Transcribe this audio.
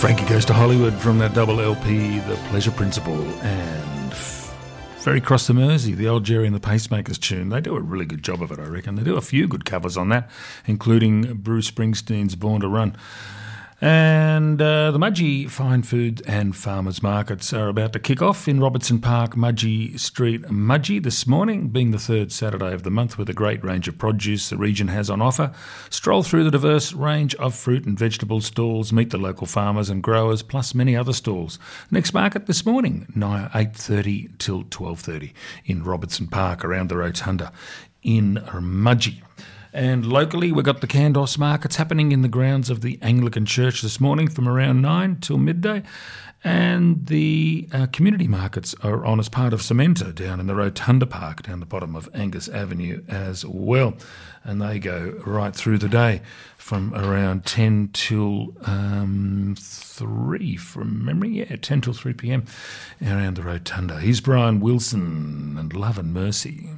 Frankie Goes to Hollywood from that double LP, The Pleasure Principle, and Ferry Cross the Mersey, the old Jerry and the Pacemakers tune. They do a really good job of it, I reckon. They do a few good covers on that, including Bruce Springsteen's Born to Run. And the Mudgee Fine Food and Farmers Markets are about to kick off in Robertson Park, Mudgee Street, Mudgee, this morning, being the third Saturday of the month, with a great range of produce the region has on offer. Stroll through the diverse range of fruit and vegetable stalls, meet the local farmers and growers, plus many other stalls. Next market this morning, 8:30 till 12:30 in Robertson Park, around the Rotunda in Mudgee. And locally, we've got the Candos markets happening in the grounds of the Anglican Church this morning from around 9 till midday. And the community markets are on as part of Cementa down in the Rotunda Park, down the bottom of Angus Avenue as well. And they go right through the day from around 10 till 3 from memory. Yeah, 10 till 3 p.m. around the Rotunda. Here's Brian Wilson and Love and Mercy.